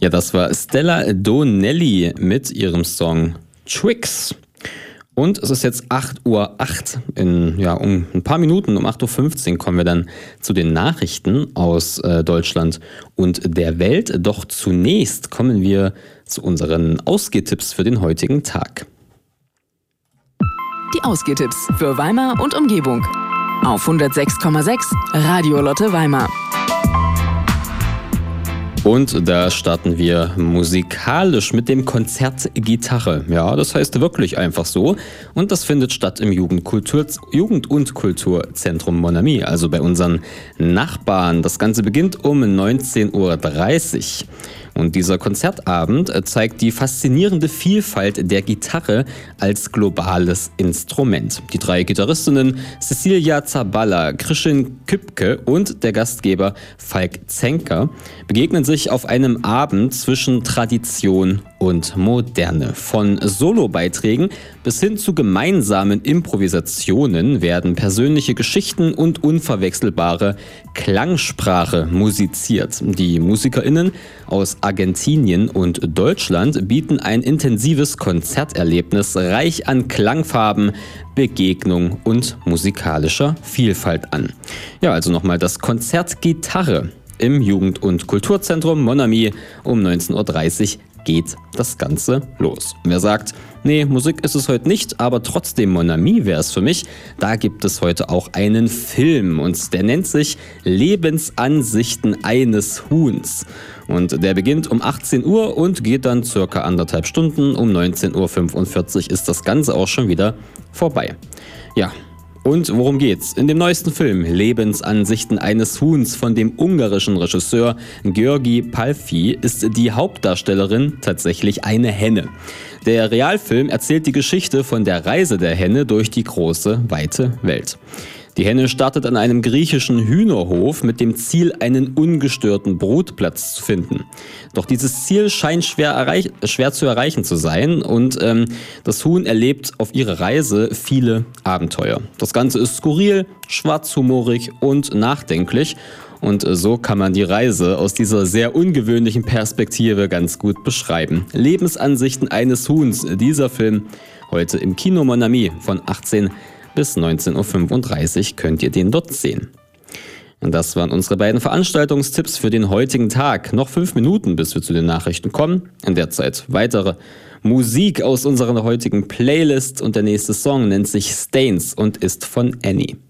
Ja, das war Stella Donnelly mit ihrem Song Tricks. Und es ist jetzt 8:08 Uhr. Um ein paar Minuten, um 8:15 Uhr kommen wir dann zu den Nachrichten aus Deutschland und der Welt. Doch zunächst kommen wir zu unseren Ausgehtipps für den heutigen Tag. Die Ausgehtipps für Weimar und Umgebung. Auf 106,6 Radio Lotte Weimar. Und da starten wir musikalisch mit dem Konzert Gitarre. Ja, das heißt wirklich einfach so. Und das findet statt im Jugend- und Kulturzentrum Mon Ami, also bei unseren Nachbarn. Das Ganze beginnt um 19:30 Uhr. Und dieser Konzertabend zeigt die faszinierende Vielfalt der Gitarre als globales Instrument. Die 3 Gitarristinnen Cecilia Zabala, Christian Küpke und der Gastgeber Falk Zenker begegnen sich auf einem Abend zwischen Tradition und Moderne. Von Solobeiträgen bis hin zu gemeinsamen Improvisationen werden persönliche Geschichten und unverwechselbare Klangsprache musiziert. Die MusikerInnen aus Argentinien und Deutschland bieten ein intensives Konzerterlebnis reich an Klangfarben, Begegnung und musikalischer Vielfalt an. Ja, also nochmal das Konzert Gitarre im Jugend- und Kulturzentrum Mon Ami um 19:30 Uhr geht das Ganze los. Wer sagt, nee, Musik ist es heute nicht, aber trotzdem Mon Ami wäre es für mich, da gibt es heute auch einen Film und der nennt sich Lebensansichten eines Huhns. Und der beginnt um 18 Uhr und geht dann circa 1,5 Stunden. Um 19:45 Uhr ist das Ganze auch schon wieder vorbei. Ja. Und worum geht's? In dem neuesten Film Lebensansichten eines Huhns von dem ungarischen Regisseur György Palfi ist die Hauptdarstellerin tatsächlich eine Henne. Der Realfilm erzählt die Geschichte von der Reise der Henne durch die große, weite Welt. Die Henne startet an einem griechischen Hühnerhof mit dem Ziel, einen ungestörten Brutplatz zu finden. Doch dieses Ziel scheint schwer zu erreichen zu sein und das Huhn erlebt auf ihrer Reise viele Abenteuer. Das Ganze ist skurril, schwarzhumorig und nachdenklich. Und so kann man die Reise aus dieser sehr ungewöhnlichen Perspektive ganz gut beschreiben. Lebensansichten eines Huhns, dieser Film heute im Kino Mon Ami von 18 bis 19:35 Uhr könnt ihr den dort sehen. Und das waren unsere beiden Veranstaltungstipps für den heutigen Tag. Noch 5 Minuten, bis wir zu den Nachrichten kommen. In der Zeit weitere Musik aus unserer heutigen Playlist und der nächste Song nennt sich Stains und ist von Annie.